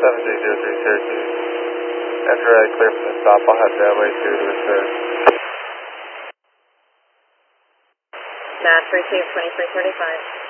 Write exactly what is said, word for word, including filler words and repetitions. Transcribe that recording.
seven three zero three Syracuse. After I clear from the stop, I'll have that way through to return. Matt, receive twenty-three thirty-five.